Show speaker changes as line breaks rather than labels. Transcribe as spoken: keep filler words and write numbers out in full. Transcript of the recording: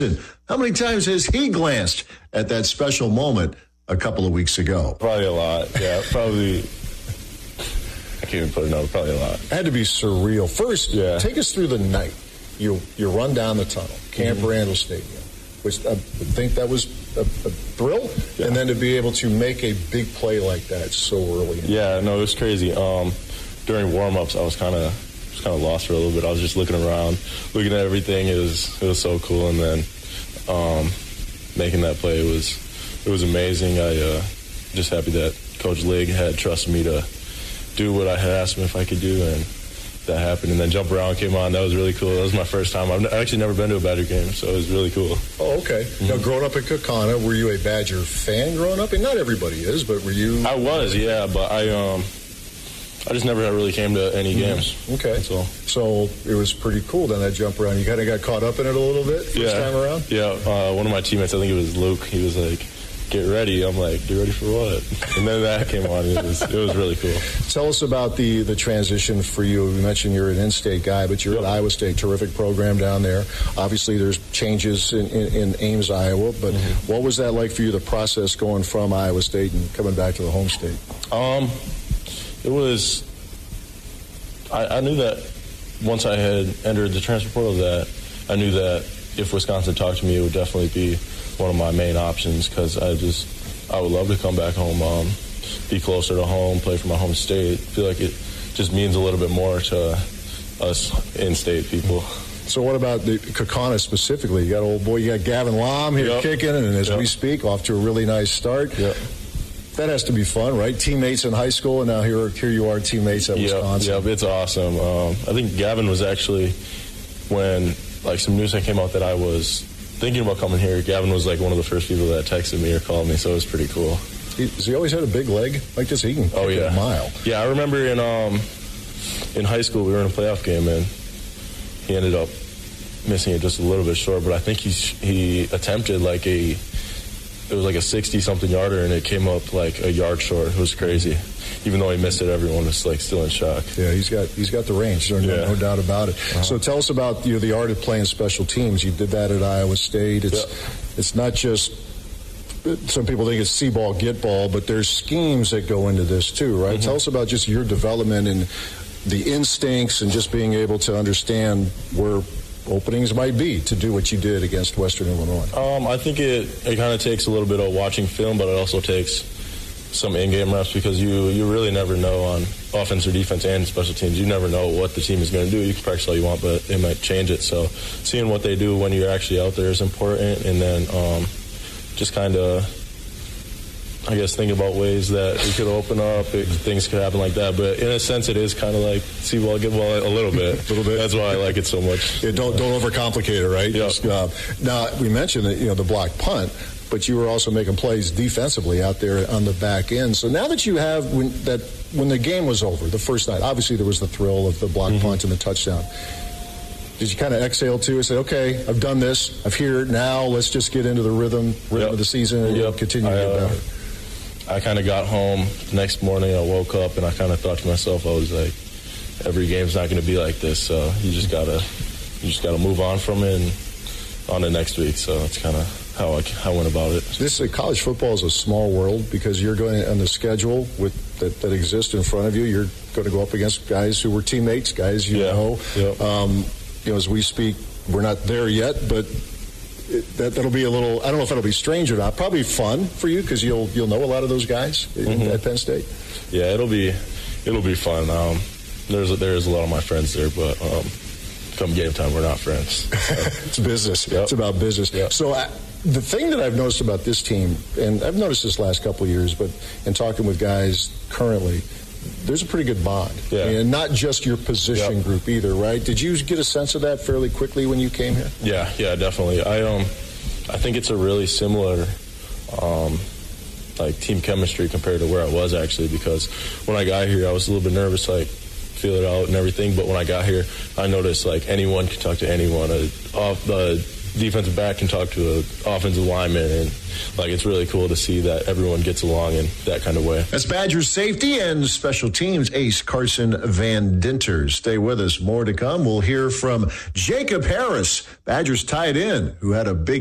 How many times has he glanced at that special moment a couple of weeks ago?
Probably a lot. Yeah, probably. I can't even put a number. Probably a lot.
It had to be surreal. First, yeah. Take us through the night. You you run down the tunnel, Camp mm-hmm. Randall Stadium, which I think that was a, a thrill, yeah. and then to be able to make a big play like that so early.
Yeah, no, it was crazy. Um, during warm-ups, I was kind of kind of lost for a little bit. I was just looking around, looking at everything. It was it was so cool, and then um, making that play was it was amazing. I uh, just happy that Coach Ligg had trusted me to do what I had asked him if I could do, and that happened. And then Jump Around came on. That was really cool. That was my first time. I've actually never been to a Badger game, so it was really cool.
Oh, okay. Mm-hmm. Now, growing up in Kaukauna, were you a Badger fan growing up? And not everybody is, but were you?
I was, yeah, but I um. I just never really came to any games.
Okay. So so it was pretty cool then, that Jump Around. You kind of got caught up in it a little bit first
yeah.
time around?
Yeah. Uh, one of my teammates, I think it was Luke, he was like, get ready. I'm like, get ready for what? And then that came on. It was, it was really cool.
Tell us about the, the transition for you. You mentioned you're an in-state guy, but you're yep. at Iowa State. Terrific program down there. Obviously, there's changes in, in, in Ames, Iowa, but mm-hmm. what was that like for you, the process going from Iowa State and coming back to the home state?
Um, it was... I, I knew that once I had entered the transfer portal that I knew that if Wisconsin talked to me, it would definitely be one of my main options because I just, I would love to come back home, um, be closer to home, play for my home state. I feel like it just means a little bit more to us in-state people.
So what about the Kaukauna specifically? You got old boy, you got Gavin Lom here yep. kicking, and as yep. we speak, off to a really nice start.
Yep.
That has to be fun, right? Teammates in high school, and now here, here you are, teammates at
yep,
Wisconsin.
Yep, it's awesome. Um, I think Gavin was actually, when like some news that came out that I was thinking about coming here, Gavin was like one of the first people that texted me or called me, so it was pretty cool.
He, has he always had a big leg like this? He can kick
oh, yeah.
a mile.
Yeah, I remember in um, in high school we were in a playoff game, and he ended up missing it just a little bit short, but I think he he attempted like a. It was like a sixty-something yarder, and it came up like a yard short. It was crazy. Even though he missed it, everyone was like still in shock.
Yeah, he's got he's got the range. No, yeah. no doubt about it. Uh-huh. So tell us about you know, the art of playing special teams. You did that at Iowa State. It's yeah. it's not just. Some people think it's see ball, get ball, but there's schemes that go into this too, right? Mm-hmm. Tell us about just your development and the instincts and just being able to understand where openings might be to do what you did against Western Illinois.
Um, I think it, it kind of takes a little bit of watching film, but it also takes some in-game reps because you, you really never know on offense or defense and special teams. You never know what the team is going to do. You can practice all you want, but it might change it. So seeing what they do when you're actually out there is important, and then um, just kind of, I guess, think about ways that it could open up. It, things could happen like that. But in a sense, it is kind of like see ball, get ball a little bit. a little bit. That's why I like it so much.
Yeah, don't don't overcomplicate it, right?
Yep.
Just, uh, now, we mentioned that, you know, the block punt, but you were also making plays defensively out there on the back end. So now that you have when, that when the game was over, the first night, obviously there was the thrill of the block mm-hmm. punt and the touchdown. Did you kind of exhale too and say, okay, I've done this, I've here, now let's just get into the rhythm, rhythm
yep.
of the season and
yep.
continue to
I,
get better?
Uh, I kind of got home the next morning. I woke up and I kind of thought to myself, I was like, every game's not going to be like this. So you just gotta, you just gotta move on from it and on to next week. So that's kind of how I, how I went about it.
This uh, college football is a small world because you're going on the schedule with that, that exists in front of you. You're going to go up against guys who were teammates, guys you
yeah.
know.
Yep.
Um, you know, as we speak, we're not there yet, but. It, that, that'll be a little, I don't know if it'll be strange or not. Probably fun for you because you'll you'll know a lot of those guys mm-hmm. at Penn State.
Yeah, it'll be it'll be fun. Um, there's a, there's a lot of my friends there, but um, come game time, we're not friends. So.
It's business.
Yep.
It's about business.
Yep.
So I, the thing that I've noticed about this team, and I've noticed this last couple of years, but in talking with guys currently, there's a pretty good bond.
Yeah.
And not just your position yep. group either, right? Did you get a sense of that fairly quickly when you came here?
Yeah, yeah, definitely. I um, I think it's a really similar, um, like team chemistry compared to where I was actually. Because when I got here, I was a little bit nervous, like feel it out and everything. But when I got here, I noticed like anyone can talk to anyone. Uh, off the defensive back can talk to an offensive lineman, and like it's really cool to see that everyone gets along in that kind of way.
That's Badgers safety and special teams ace Carson Van Dinter. Stay with us. More to come. We'll hear from Jacob Harris, Badgers tight end, who had a big